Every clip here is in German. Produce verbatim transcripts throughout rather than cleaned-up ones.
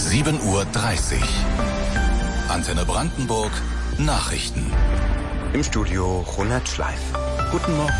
sieben Uhr dreißig. Antenne Brandenburg, Nachrichten. Im Studio Ronald Schleif. Guten Morgen.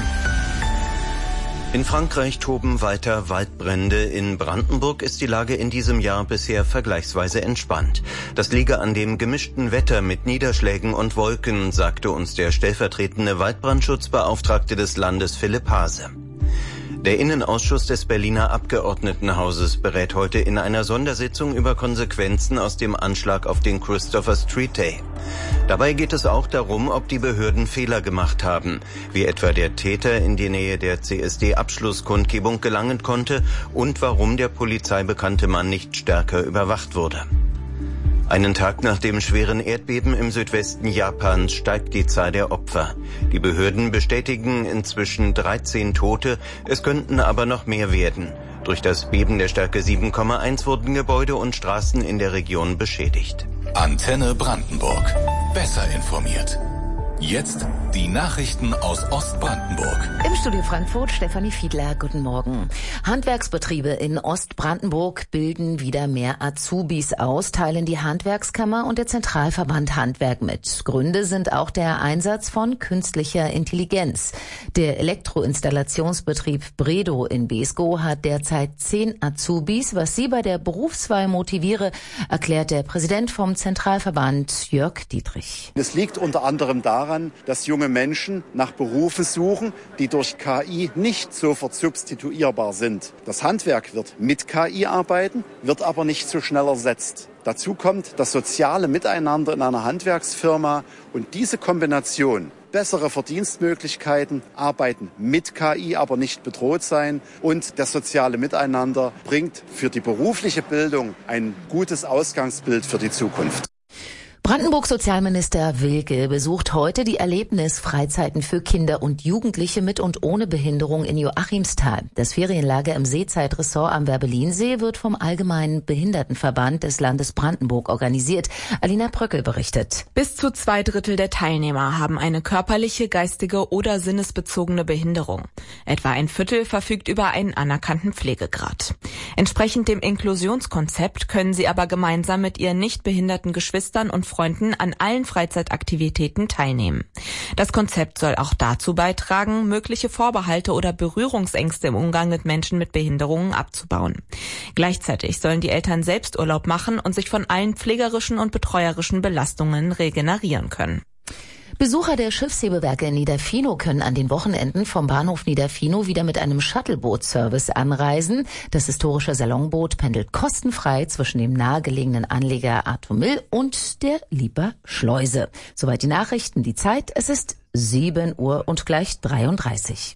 In Frankreich toben weiter Waldbrände. In Brandenburg ist die Lage in diesem Jahr bisher vergleichsweise entspannt. Das liege an dem gemischten Wetter mit Niederschlägen und Wolken, sagte uns der stellvertretende Waldbrandschutzbeauftragte des Landes Philipp Hase. Der Innenausschuss des Berliner Abgeordnetenhauses berät heute in einer Sondersitzung über Konsequenzen aus dem Anschlag auf den Christopher Street Day. Dabei geht es auch darum, ob die Behörden Fehler gemacht haben, wie etwa der Täter in die Nähe der C S D-Abschlusskundgebung gelangen konnte und warum der Polizei bekannte Mann nicht stärker überwacht wurde. Einen Tag nach dem schweren Erdbeben im Südwesten Japans steigt die Zahl der Opfer. Die Behörden bestätigen inzwischen dreizehn Tote, es könnten aber noch mehr werden. Durch das Beben der Stärke sieben Komma eins wurden Gebäude und Straßen in der Region beschädigt. Antenne Brandenburg. Besser informiert. Jetzt die Nachrichten aus Ostbrandenburg. Im Studio Frankfurt Stefanie Fiedler, guten Morgen. Handwerksbetriebe in Ostbrandenburg bilden wieder mehr Azubis aus, teilen die Handwerkskammer und der Zentralverband Handwerk mit. Gründe sind auch der Einsatz von künstlicher Intelligenz. Der Elektroinstallationsbetrieb Bredow in Beeskow hat derzeit zehn Azubis. Was sie bei der Berufswahl motiviere, erklärt der Präsident vom Zentralverband Jörg Dietrich. Es liegt unter anderem daran, dass junge Menschen nach Berufen suchen, die durch K I nicht sofort substituierbar sind. Das Handwerk wird mit K I arbeiten, wird aber nicht so schnell ersetzt. Dazu kommt das soziale Miteinander in einer Handwerksfirma und diese Kombination, bessere Verdienstmöglichkeiten, arbeiten mit K I, aber nicht bedroht sein und das soziale Miteinander bringt für die berufliche Bildung ein gutes Ausgangsbild für die Zukunft. Brandenburgs Sozialminister Wilke besucht heute die Erlebnisfreizeiten für Kinder und Jugendliche mit und ohne Behinderung in Joachimsthal. Das Ferienlager im Seezeitressort am Werbelinsee wird vom Allgemeinen Behindertenverband des Landes Brandenburg organisiert. Alina Bröckel berichtet. Bis zu zwei Drittel der Teilnehmer haben eine körperliche, geistige oder sinnesbezogene Behinderung. Etwa ein Viertel verfügt über einen anerkannten Pflegegrad. Entsprechend dem Inklusionskonzept können sie aber gemeinsam mit ihren nicht behinderten Geschwistern und Freunden an allen Freizeitaktivitäten teilnehmen. Das Konzept soll auch dazu beitragen, mögliche Vorbehalte oder Berührungsängste im Umgang mit Menschen mit Behinderungen abzubauen. Gleichzeitig sollen die Eltern selbst Urlaub machen und sich von allen pflegerischen und betreuerischen Belastungen regenerieren können. Besucher der Schiffshebewerke in Niederfinow können an den Wochenenden vom Bahnhof Niederfinow wieder mit einem Shuttleboot-Service anreisen. Das historische Salonboot pendelt kostenfrei zwischen dem nahegelegenen Anleger Artomil und der Lieper Schleuse. Soweit die Nachrichten, die Zeit. Es ist sieben Uhr und gleich dreiunddreißig.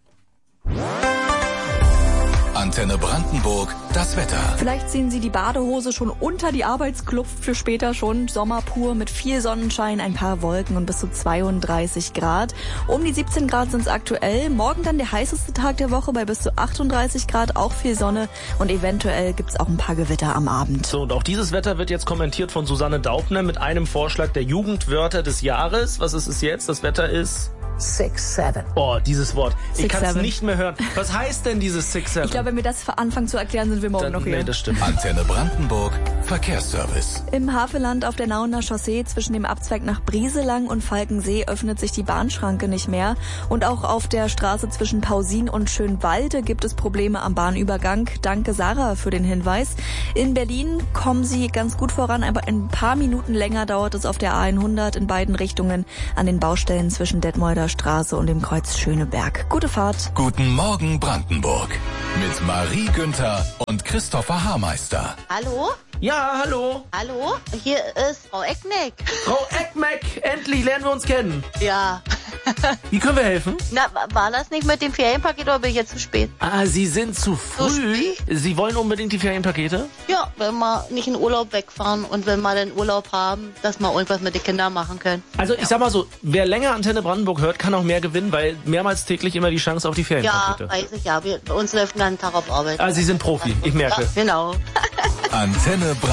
Antenne Brandenburg, das Wetter. Vielleicht ziehen Sie die Badehose schon unter die Arbeitskluft für später schon. Sommer pur mit viel Sonnenschein, ein paar Wolken und bis zu zweiunddreißig Grad. Um die siebzehn Grad sind es aktuell. Morgen dann der heißeste Tag der Woche bei bis zu achtunddreißig Grad, auch viel Sonne und eventuell gibt es auch ein paar Gewitter am Abend. So, und auch dieses Wetter wird jetzt kommentiert von Susanne Daubner mit einem Vorschlag der Jugendwörter des Jahres. Was ist es jetzt? Das Wetter ist... Six, seven. Oh, dieses Wort. Six, ich kann es seven. nicht mehr hören. Was heißt denn dieses Six, seven? Ich glaube, wenn wir das anfangen zu erklären, sind wir morgen Dann, noch hier. Nee, das stimmt. Antenne Brandenburg, Verkehrsservice. Im Havelland auf der Nauener Chaussee zwischen dem Abzweig nach Brieselang und Falkensee öffnet sich die Bahnschranke nicht mehr. Und auch auf der Straße zwischen Pausin und Schönwalde gibt es Probleme am Bahnübergang. Danke, Sarah, für den Hinweis. In Berlin kommen Sie ganz gut voran, aber ein paar Minuten länger dauert es auf der A hundert in beiden Richtungen an den Baustellen zwischen Detmolder Straße und dem Kreuz Schöneberg. Gute Fahrt. Guten Morgen Brandenburg. Mit Marie Günther und Christopher Haarmeister. Hallo? Ja, hallo. Hallo? Hier ist Frau Eckneck. Frau Eckmeck, endlich lernen wir uns kennen. Ja. Wie können wir helfen? Na, war das nicht mit dem Ferienpaket oder bin ich jetzt zu spät? Ah, Sie sind zu früh. spät? Sie wollen unbedingt die Ferienpakete? Ja, wenn wir nicht in Urlaub wegfahren und wenn wir den Urlaub haben, dass wir irgendwas mit den Kindern machen können. Also ich sag mal so, wer länger Antenne Brandenburg hört, kann auch mehr gewinnen, weil mehrmals täglich immer die Chance auf die Ja, Ferienpakete. weiß ich ja. Wir, bei uns läuft den ganzen Tag auf Arbeit. Ah, Sie sind Profi, ich merke. Ja, genau. Antenne Brandenburg.